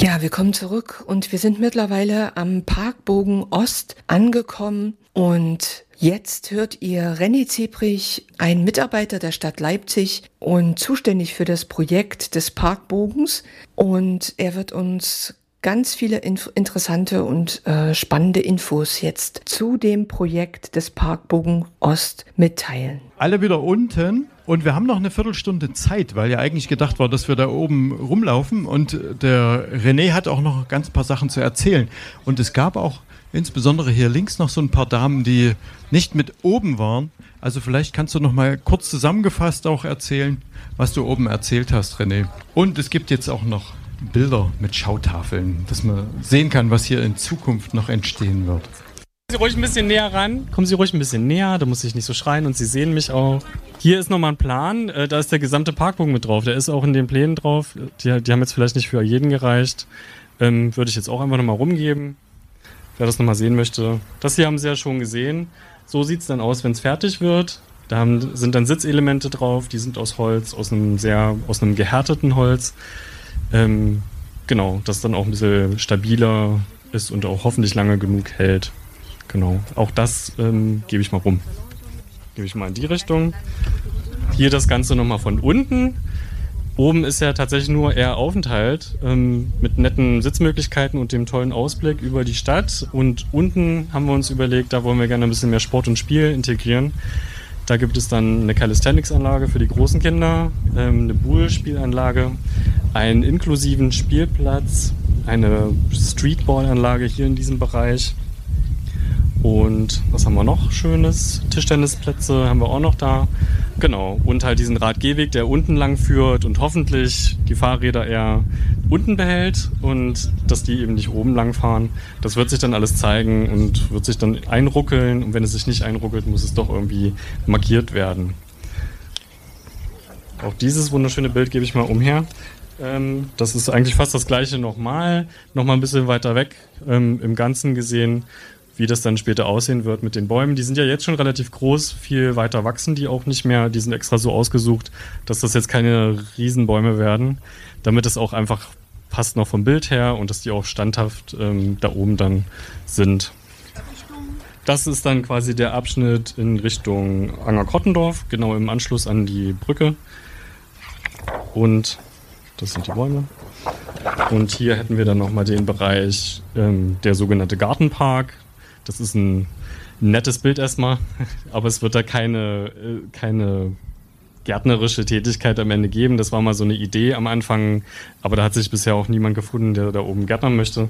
Ja, wir kommen zurück und wir sind mittlerweile am Parkbogen Ost angekommen und jetzt hört ihr René Zebrich, ein Mitarbeiter der Stadt Leipzig und zuständig für das Projekt des Parkbogens, und er wird uns ganz viele interessante und spannende Infos jetzt zu dem Projekt des Parkbogen Ost mitteilen. Alle wieder unten und wir haben noch eine Viertelstunde Zeit, weil ja eigentlich gedacht war, dass wir da oben rumlaufen, und der René hat auch noch ganz paar Sachen zu erzählen. Und es gab auch insbesondere hier links noch so ein paar Damen, die nicht mit oben waren. Also vielleicht kannst du noch mal kurz zusammengefasst auch erzählen, was du oben erzählt hast, René. Und es gibt jetzt auch noch Bilder mit Schautafeln, dass man sehen kann, was hier in Zukunft noch entstehen wird. Kommen Sie ruhig ein bisschen näher ran. Kommen Sie ruhig ein bisschen näher, da muss ich nicht so schreien und Sie sehen mich auch. Hier ist nochmal ein Plan, da ist der gesamte Parkbogen mit drauf. Der ist auch in den Plänen drauf. Die haben jetzt vielleicht nicht für jeden gereicht. Würde ich jetzt auch einfach nochmal rumgeben, wer das nochmal sehen möchte. Das hier haben Sie ja schon gesehen. So sieht es dann aus, wenn es fertig wird. Da sind dann Sitzelemente drauf, die sind aus Holz, aus einem gehärteten Holz. Genau, das dann auch ein bisschen stabiler ist und auch hoffentlich lange genug hält. Genau, auch das gebe ich mal rum. Gebe ich mal in die Richtung. Hier das Ganze nochmal von unten. Oben ist ja tatsächlich nur eher Aufenthalt mit netten Sitzmöglichkeiten und dem tollen Ausblick über die Stadt. Und unten haben wir uns überlegt, da wollen wir gerne ein bisschen mehr Sport und Spiel integrieren. Da gibt es dann eine Calisthenics-Anlage für die großen Kinder, eine Bull-Spielanlage, einen inklusiven Spielplatz, eine Streetball-Anlage hier in diesem Bereich. Und was haben wir noch Schönes? Tischtennisplätze haben wir auch noch da. Genau, und halt diesen Radgehweg, der unten lang führt und hoffentlich die Fahrräder eher unten behält und dass die eben nicht oben lang fahren. Das wird sich dann alles zeigen und wird sich dann einruckeln. Und wenn es sich nicht einruckelt, muss es doch irgendwie markiert werden. Auch dieses wunderschöne Bild gebe ich mal umher. Das ist eigentlich fast das gleiche nochmal ein bisschen weiter weg im Ganzen gesehen, wie das dann später aussehen wird mit den Bäumen. Die sind ja jetzt schon relativ groß, viel weiter wachsen die auch nicht mehr. Die sind extra so ausgesucht, dass das jetzt keine Riesenbäume werden, damit es auch einfach passt noch vom Bild her und dass die auch standhaft da oben dann sind. Das ist dann quasi der Abschnitt in Richtung Anger-Krottendorf, genau im Anschluss an die Brücke. Und das sind die Bäume. Und hier hätten wir dann nochmal den Bereich, der sogenannte Gartenpark. Das ist ein nettes Bild erstmal, aber es wird da keine gärtnerische Tätigkeit am Ende geben. Das war mal so eine Idee am Anfang, aber da hat sich bisher auch niemand gefunden, der da oben gärtnern möchte.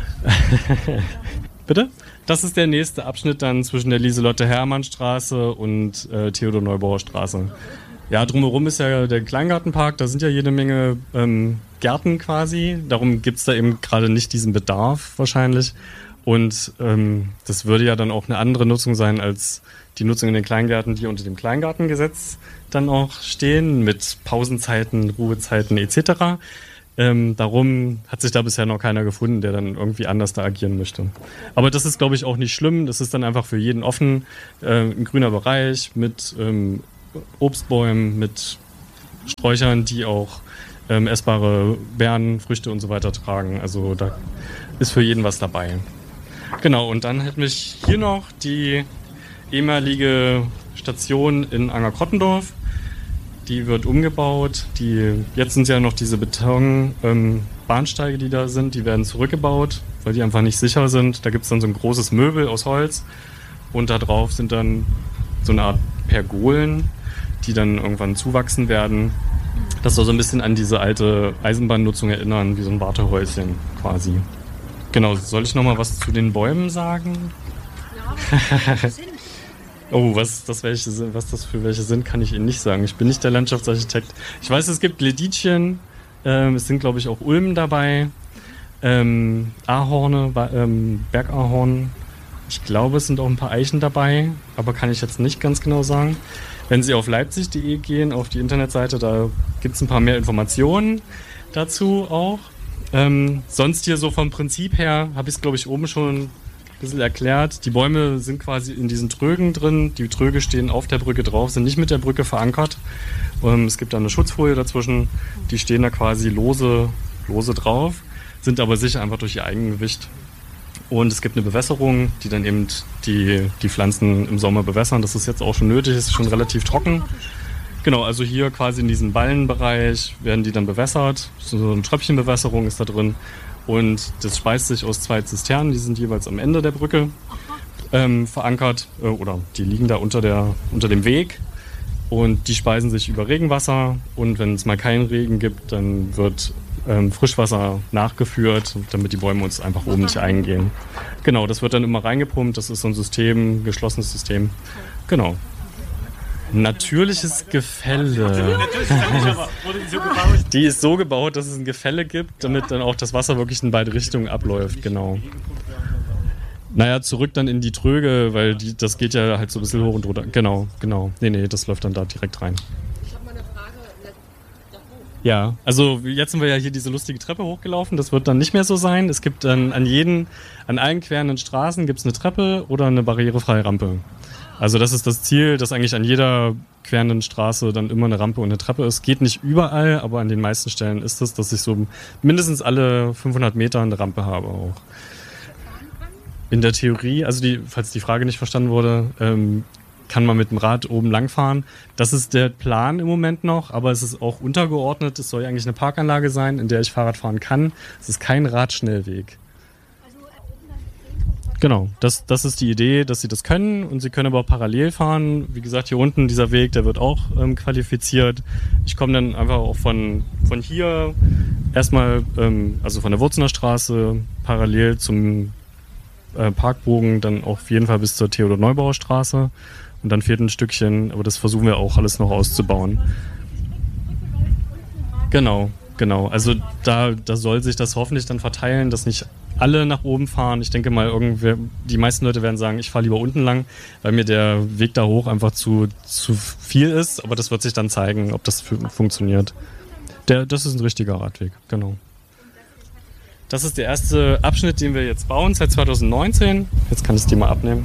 Bitte? Das ist der nächste Abschnitt dann zwischen der Lieselotte-Hermann-Straße und Theodor-Neubauer-Straße. Ja, drumherum ist ja der Kleingartenpark, da sind ja jede Menge Gärten quasi. Darum gibt es da eben gerade nicht diesen Bedarf wahrscheinlich. Und das würde ja dann auch eine andere Nutzung sein als die Nutzung in den Kleingärten, die unter dem Kleingartengesetz dann auch stehen, mit Pausenzeiten, Ruhezeiten etc. Darum hat sich da bisher noch keiner gefunden, der dann irgendwie anders da agieren möchte. Aber das ist, glaube ich, auch nicht schlimm. Das ist dann einfach für jeden offen. Ein grüner Bereich mit Obstbäumen, mit Sträuchern, die auch essbare Beeren, Früchte und so weiter tragen. Also da ist für jeden was dabei. Genau, und dann hätten wir hier noch die ehemalige Station in Anger-Krottendorf. Die wird umgebaut. Jetzt sind ja noch diese Beton-Bahnsteige, die da sind, die werden zurückgebaut, weil die einfach nicht sicher sind. Da gibt es dann so ein großes Möbel aus Holz und da drauf sind dann so eine Art Pergolen, die dann irgendwann zuwachsen werden. Das soll so ein bisschen an diese alte Eisenbahnnutzung erinnern, wie so ein Wartehäuschen quasi. Genau, soll ich noch mal was zu den Bäumen sagen? Ja, oh, was das für welche sind, kann ich Ihnen nicht sagen. Ich bin nicht der Landschaftsarchitekt. Ich weiß, es gibt Leditchen, es sind, glaube ich, auch Ulmen dabei, Ahorne, Bergahorn. Ich glaube, es sind auch ein paar Eichen dabei, aber kann ich jetzt nicht ganz genau sagen. Wenn Sie auf leipzig.de gehen, auf die Internetseite, da gibt es ein paar mehr Informationen dazu auch. Sonst hier so vom Prinzip her, habe ich es, glaube ich, oben schon ein bisschen erklärt. Die Bäume sind quasi in diesen Trögen drin. Die Tröge stehen auf der Brücke drauf, sind nicht mit der Brücke verankert. Es gibt da eine Schutzfolie dazwischen. Die stehen da quasi lose drauf. sind aber sicher einfach durch ihr Eigengewicht. Und es gibt eine Bewässerung, die dann eben die Pflanzen im Sommer bewässern. Das ist jetzt auch schon nötig, es ist schon relativ trocken. Genau, also hier quasi in diesem Ballenbereich werden die dann bewässert. So eine Tröpfchenbewässerung ist da drin. Und das speist sich aus 2 Zisternen, die sind jeweils am Ende der Brücke verankert. Oder die liegen da unter dem Weg. Und die speisen sich über Regenwasser. Und wenn es mal keinen Regen gibt, dann wird Frischwasser nachgeführt, damit die Bäume uns einfach oben nicht eingehen. Genau, das wird dann immer reingepumpt. Das ist so ein System, geschlossenes System. Genau. Natürliches Gefälle. Die ist so gebaut, dass es ein Gefälle gibt, damit dann auch das Wasser wirklich in beide Richtungen abläuft. Genau. Naja, zurück dann in die Tröge, weil das geht ja halt so ein bisschen hoch und runter. Genau. Nee, das läuft dann da direkt rein. Ich habe mal eine Frage. Ja, also jetzt sind wir ja hier diese lustige Treppe hochgelaufen. Das wird dann nicht mehr so sein. Es gibt dann an allen querenden Straßen gibt es eine Treppe oder eine barrierefreie Rampe. Also das ist das Ziel, dass eigentlich an jeder querenden Straße dann immer eine Rampe und eine Treppe ist. Geht nicht überall, aber an den meisten Stellen ist es, dass ich so mindestens alle 500 Meter eine Rampe habe auch. In der Theorie, also falls die Frage nicht verstanden wurde, kann man mit dem Rad oben langfahren. Das ist der Plan im Moment noch, aber es ist auch untergeordnet. Es soll eigentlich eine Parkanlage sein, in der ich Fahrrad fahren kann. Es ist kein Radschnellweg. Genau, das ist die Idee, dass sie das können und sie können aber auch parallel fahren. Wie gesagt, hier unten dieser Weg, der wird auch qualifiziert. Ich komme dann einfach auch von hier erstmal, also von der Wurzener Straße parallel zum Parkbogen, dann auch auf jeden Fall bis zur Theodor-Neubauer Straße und dann fehlt ein Stückchen, aber das versuchen wir auch alles noch auszubauen. Genau, also da soll sich das hoffentlich dann verteilen, dass nicht alle nach oben fahren. Ich denke mal, die meisten Leute werden sagen, ich fahre lieber unten lang, weil mir der Weg da hoch einfach zu viel ist. Aber das wird sich dann zeigen, ob das funktioniert. Das ist ein richtiger Radweg, genau. Das ist der erste Abschnitt, den wir jetzt bauen, seit 2019. Jetzt kann ich die mal abnehmen.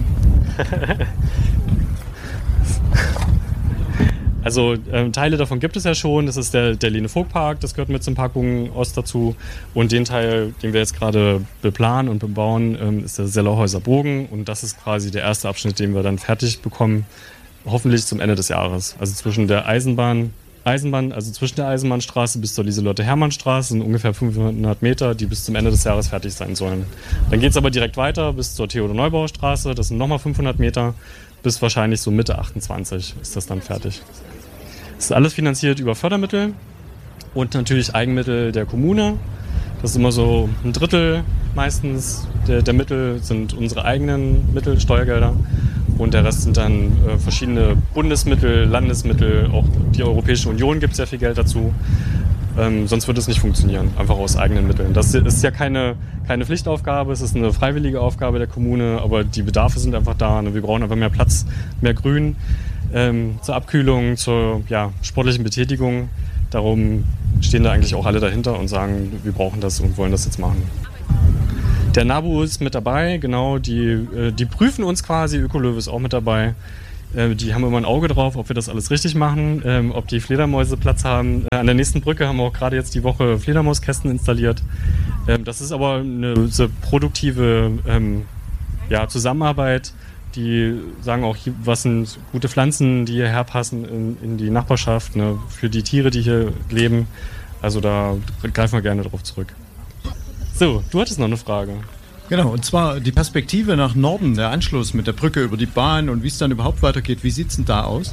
Also Teile davon gibt es ja schon. Das ist der Lene-Vogt-Park, das gehört mit zum Parkbogen Ost dazu. Und den Teil, den wir jetzt gerade beplanen und bebauen, ist der Sellerhäuser Bogen. Und das ist quasi der erste Abschnitt, den wir dann fertig bekommen, hoffentlich zum Ende des Jahres. Also zwischen der also zwischen der Eisenbahnstraße bis zur Lieselotte-Hermann-Straße sind ungefähr 500 Meter, die bis zum Ende des Jahres fertig sein sollen. Dann geht es aber direkt weiter bis zur Theodor-Neubauer Straße. Das sind nochmal 500 Meter. Bis wahrscheinlich so Mitte 28 ist das dann fertig. Das ist alles finanziert über Fördermittel und natürlich Eigenmittel der Kommune. Das ist immer so ein Drittel meistens der Mittel sind unsere eigenen Mittel, Steuergelder. Und der Rest sind dann verschiedene Bundesmittel, Landesmittel, auch die Europäische Union gibt sehr viel Geld dazu. Sonst würde es nicht funktionieren, einfach aus eigenen Mitteln. Das ist ja keine Pflichtaufgabe, es ist eine freiwillige Aufgabe der Kommune, aber die Bedarfe sind einfach da. Wir brauchen einfach mehr Platz, mehr Grün zur Abkühlung, zur sportlichen Betätigung. Darum stehen da eigentlich auch alle dahinter und sagen, wir brauchen das und wollen das jetzt machen. Der NABU ist mit dabei, genau, die prüfen uns quasi, Ökolöwe ist auch mit dabei. Die haben immer ein Auge drauf, ob wir das alles richtig machen, ob die Fledermäuse Platz haben. An der nächsten Brücke haben wir auch gerade jetzt die Woche Fledermauskästen installiert. Das ist aber eine so produktive Zusammenarbeit. Die sagen auch, was sind gute Pflanzen, die hierher passen in die Nachbarschaft, ne, für die Tiere, die hier leben. Also da greifen wir gerne drauf zurück. So, du hattest noch eine Frage. Genau, und zwar die Perspektive nach Norden, der Anschluss mit der Brücke über die Bahn und wie es dann überhaupt weitergeht. Wie sieht es denn da aus?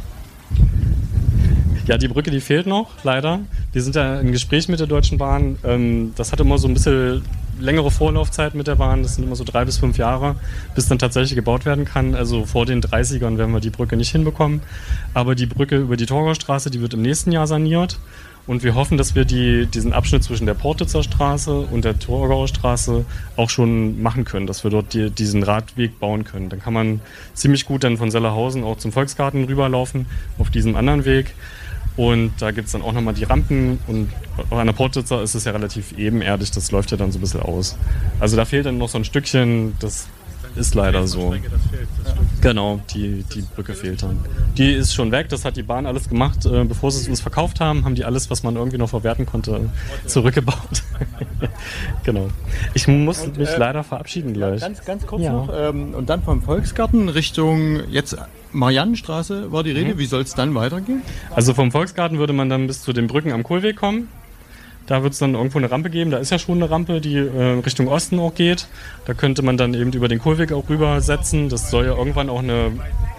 Ja, die Brücke, die fehlt noch, leider. Wir sind ja im Gespräch mit der Deutschen Bahn. Das hat immer so ein bisschen längere Vorlaufzeit mit der Bahn. Das sind immer so 3 bis 5 Jahre, bis dann tatsächlich gebaut werden kann. Also vor den 30ern werden wir die Brücke nicht hinbekommen. Aber die Brücke über die Torgaustraße, die wird im nächsten Jahr saniert. Und wir hoffen, dass wir diesen Abschnitt zwischen der Portitzer Straße und der Torgauer Straße auch schon machen können, dass wir dort diesen Radweg bauen können. Dann kann man ziemlich gut dann von Sellerhausen auch zum Volksgarten rüberlaufen auf diesem anderen Weg. Und da gibt es dann auch nochmal die Rampen und an der Portitzer ist es ja relativ ebenerdig, das läuft ja dann so ein bisschen aus. Also da fehlt dann noch so ein Stückchen, das ist leider so. Genau, die Brücke fehlt dann. Die ist schon weg, das hat die Bahn alles gemacht. Bevor sie es uns verkauft haben die alles, was man irgendwie noch verwerten konnte, zurückgebaut. Genau. Ich muss mich leider verabschieden gleich. Ganz kurz noch. Und dann vom Volksgarten Richtung jetzt Mariannenstraße war die Rede. Wie soll es dann weitergehen? Also vom Volksgarten würde man dann bis zu den Brücken am Kohlweg kommen. Da wird es dann irgendwo eine Rampe geben. Da ist ja schon eine Rampe, die Richtung Osten auch geht. Da könnte man dann eben über den Kohlweg auch rübersetzen. Das soll ja irgendwann auch eine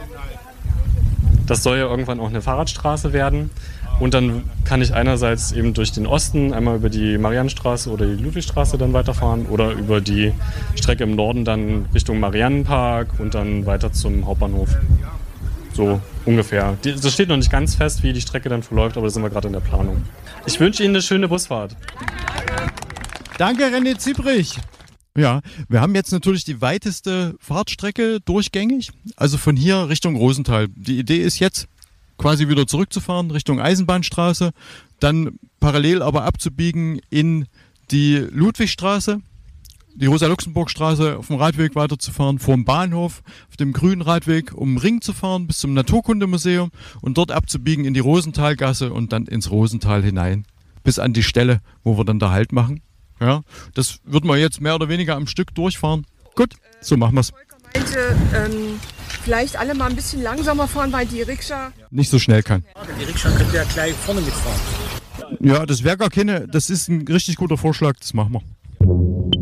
Fahrradstraße werden. Und dann kann ich einerseits eben durch den Osten einmal über die Mariannenstraße oder die Ludwigstraße dann weiterfahren oder über die Strecke im Norden dann Richtung Mariannenpark und dann weiter zum Hauptbahnhof. So ungefähr. Das steht noch nicht ganz fest, wie die Strecke dann verläuft, aber da sind wir gerade in der Planung. Ich wünsche Ihnen eine schöne Busfahrt. Danke, René Ziebrich. Ja, wir haben jetzt natürlich die weiteste Fahrtstrecke durchgängig, also von hier Richtung Rosenthal. Die Idee ist jetzt, quasi wieder zurückzufahren Richtung Eisenbahnstraße, dann parallel aber abzubiegen in die Ludwigstraße, die Rosa-Luxemburg-Straße auf dem Radweg weiterzufahren, vor dem Bahnhof, auf dem grünen Radweg, um den Ring zu fahren bis zum Naturkundemuseum und dort abzubiegen in die Rosenthalgasse und dann ins Rosental hinein, bis an die Stelle, wo wir dann da Halt machen. Ja, das würden wir jetzt mehr oder weniger am Stück durchfahren. Gut, so machen wir es. Meinte, vielleicht alle mal ein bisschen langsamer fahren, weil die Rikscha nicht so schnell kann. Die Rikscha könnte ja gleich vorne mitfahren. Ja, das wäre gar keine, das ist ein richtig guter Vorschlag, das machen wir.